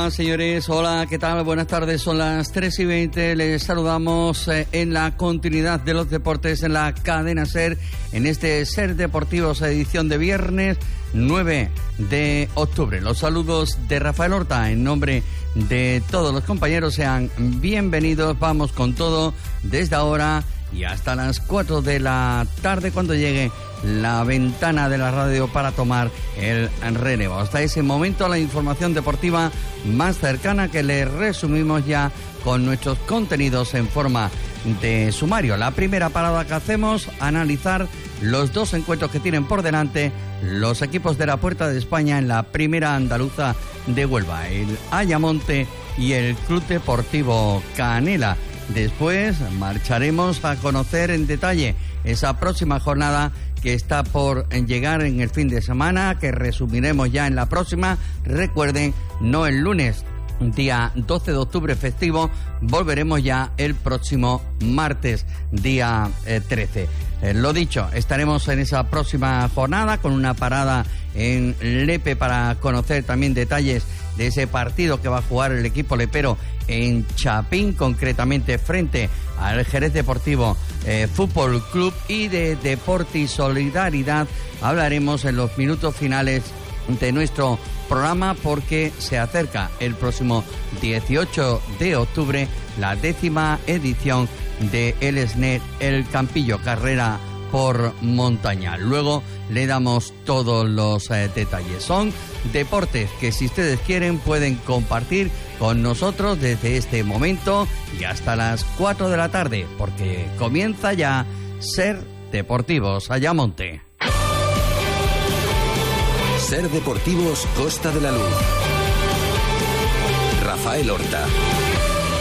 Hola señores, hola, ¿qué tal? Buenas tardes, son las 3:20, les saludamos en la continuidad de los deportes en la cadena SER, en este SER Deportivos edición de viernes 9 de octubre. Los saludos de Rafael Horta en nombre de todos los compañeros, sean bienvenidos, vamos con todo desde ahora y hasta las 4 de la tarde cuando llegue la ventana de la radio para tomar el relevo. Hasta ese momento la información deportiva más cercana que le resumimos ya con nuestros contenidos en forma de sumario. La primera parada que hacemos, analizar los dos encuentros que tienen por delante los equipos de la Puerta de España en la primera andaluza de Huelva, el Ayamonte y el Club Deportivo Canela. Después marcharemos a conocer en detalle esa próxima jornada que está por llegar en el fin de semana, que resumiremos ya en la próxima. Recuerden, no el lunes, día 12 de octubre festivo, volveremos ya el próximo martes, día 13. Lo dicho, estaremos en esa próxima jornada con una parada en Lepe para conocer también detalles de ese partido que va a jugar el equipo lepero en Chapín, concretamente frente al Jerez Deportivo Fútbol Club, y de Deporte y Solidaridad hablaremos en los minutos finales de nuestro programa, porque se acerca el próximo 18 de octubre la 10ª edición de el SNET El Campillo, carrera por montaña. Luego le damos todos los detalles. Son deportes que, si ustedes quieren, pueden compartir con nosotros desde este momento y hasta las 4 de la tarde, porque comienza ya SER Deportivos Ayamonte. SER Deportivos Costa de la Luz. Rafael Horta.